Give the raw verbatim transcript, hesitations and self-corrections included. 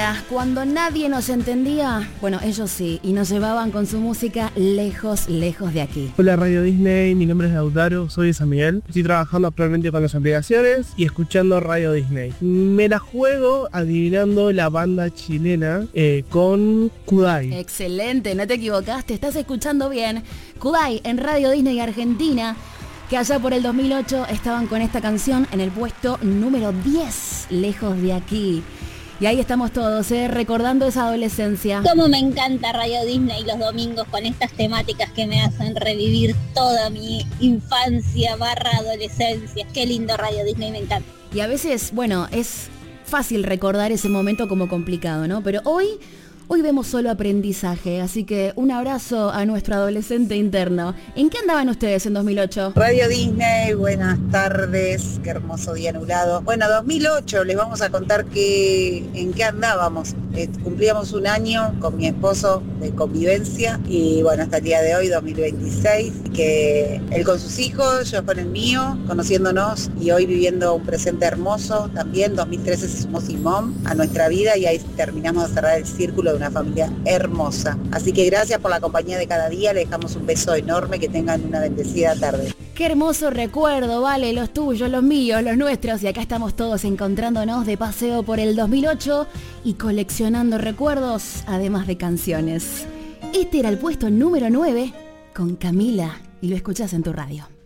Camila, cuando nadie nos entendía, bueno, ellos sí, y nos llevaban con su música lejos, lejos de aquí. Hola Radio Disney, mi nombre es Lautaro, soy de San Miguel. Estoy trabajando actualmente con las aplicaciones y escuchando Radio Disney. Me la juego adivinando la banda chilena eh, con Kudai. Excelente, no te equivocaste, estás escuchando bien. Kudai en Radio Disney Argentina, que allá por el dos mil ocho estaban con esta canción en el puesto número diez, lejos de aquí. Y ahí estamos todos, ¿eh? Recordando esa adolescencia. Como me encanta Radio Disney los domingos con estas temáticas que me hacen revivir toda mi infancia barra adolescencia. Qué lindo Radio Disney, me encanta. Y a veces, bueno, es fácil recordar ese momento como complicado, ¿no? Pero hoy... Hoy vemos solo aprendizaje, así que un abrazo a nuestro adolescente interno. ¿En qué andaban ustedes en dos mil ocho? Radio Disney, buenas tardes, qué hermoso día nublado. Bueno, dos mil ocho, les vamos a contar que, en qué andábamos. Eh, cumplíamos un año con mi esposo de convivencia y bueno, hasta el día de hoy, dos mil veintiséis, que él con sus hijos, yo con el mío, conociéndonos y hoy viviendo un presente hermoso también. dos mil trece se sumó Simón a nuestra vida y ahí terminamos de cerrar el círculo de una familia hermosa. Así que gracias por la compañía de cada día, le dejamos un beso enorme, que tengan una bendecida tarde. Qué hermoso recuerdo, vale, los tuyos, los míos, los nuestros, y acá estamos todos encontrándonos de paseo por el dos mil ocho y coleccionando recuerdos, además de canciones. Este era el puesto número nueve con Camila y lo escuchás en tu radio.